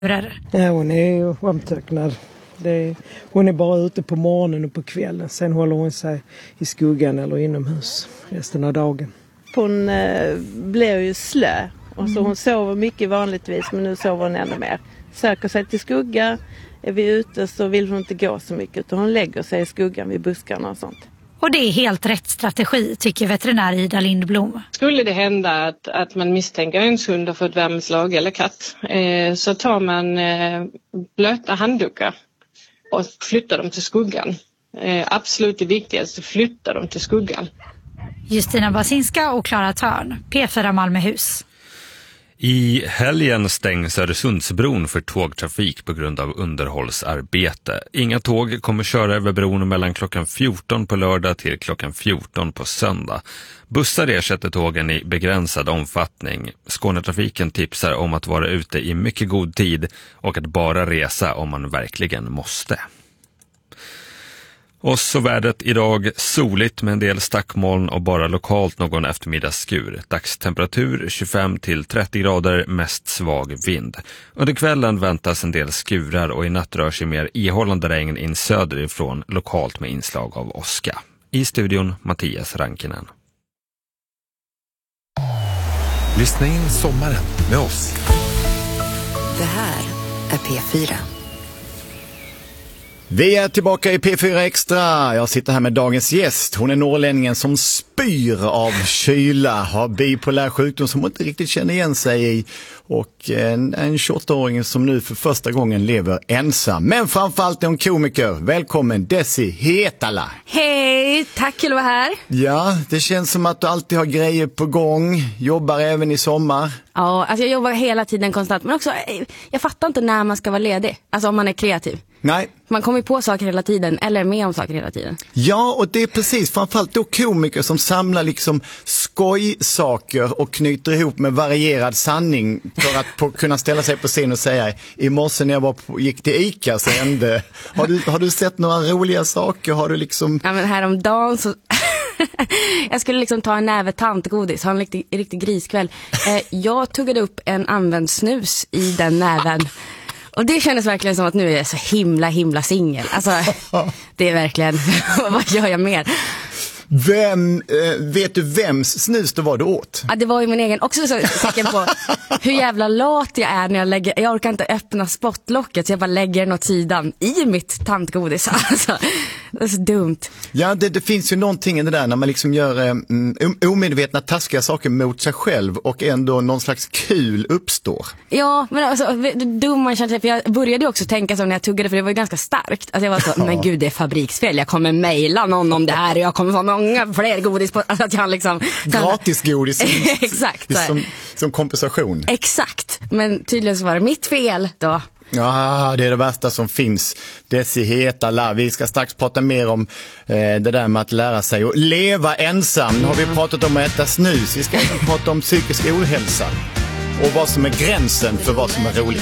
Ja, hon är ju omtöcknad. Hon är bara ute på morgonen och på kvällen. Sen håller hon sig i skuggan eller inomhus resten av dagen. Hon blir ju slö. Och så hon sover mycket vanligtvis, men nu sover hon ännu mer. Söker sig till skugga. Är vi ute så vill hon inte gå så mycket. Utan hon lägger sig i skuggan vid buskarna och sånt. Och det är helt rätt strategi, tycker veterinär Ida Lindblom. Skulle det hända att man misstänker en hund har fått värmeslag eller katt, så tar man blöta handdukar och flyttar dem till skuggan. Absolut det viktigaste, flytta dem till skuggan. Justina Basinska och Klara Törn, P4 Malmöhus. I helgen stängs Öresundsbron för tågtrafik på grund av underhållsarbete. Inga tåg kommer köra över bron mellan klockan 14 på lördag till klockan 14 på söndag. Bussar ersätter tågen i begränsad omfattning. Skånetrafiken tipsar om att vara ute i mycket god tid och att bara resa om man verkligen måste. Och så vädret idag soligt med en del stackmoln och bara lokalt någon eftermiddagsskur. Dagstemperatur 25-30 grader, mest svag vind. Under kvällen väntas en del skurar och i natt rör sig mer ihållande regn in söderifrån, lokalt med inslag av åska. I studion Mattias Rankinen. Lyssna in sommaren med oss. Det här är P4. Vi är tillbaka i P4 Extra. Jag sitter här med dagens gäst. Hon är norrlänningen som spyr av kyla, har bipolär sjukdom som hon inte riktigt känner igen sig i och en 28-åring som nu för första gången lever ensam. Men framförallt är hon komiker. Välkommen Desi Hetala. Hej, tack för att vara här. Ja, det känns som att du alltid har grejer på gång. Jobbar även i sommar. Ja, alltså jag jobbar hela tiden konstant. Men också, jag fattar inte när man ska vara ledig. Alltså om man är kreativ. Nej. Man kommer på saker hela tiden, eller med om saker hela tiden. Ja, och det är precis, framförallt då komiker som samlar liksom skojsaker och knyter ihop med varierad sanning för att kunna ställa sig på scen och säga: i morse när jag gick till Ica så hände. Har du sett några roliga saker? Har du liksom... Ja, men häromdagen så... jag skulle liksom ta en näve tantgodis, ha en riktig griskväll. Jag tuggade upp en använd snus i den näven. Och det kändes verkligen som att nu är jag så himla singel. Alltså, det är verkligen, vad gör jag mer? Vet du vems snus det var du åt? Ja, det var ju min egen. Också så tecken på hur jävla lat jag är när jag orkar inte öppna spotlocket så jag bara lägger den åt sidan i mitt tantgodis. Alltså, det är så dumt. Ja, det finns ju någonting i det där när man liksom gör omedvetna taskiga saker mot sig själv och ändå någon slags kul uppstår. Ja, men alltså dum man känner sig, för jag började ju också tänka så när jag tuggade, för det var ju ganska starkt. Alltså jag var så, men gud, det är fabriksfel. Jag kommer mejla någon om det här och jag kommer få många fler godis på, alltså att jag liksom... Gratis godis. Exakt. Som kompensation. Exakt. Men tydligen så var det mitt fel då. Ja, det är det värsta som finns. Desi Hetala. Vi ska strax prata mer om det där med att lära sig att leva ensam. Nu har vi pratat om att äta snus. Vi ska prata om psykisk ohälsa och vad som är gränsen för vad som är roligt.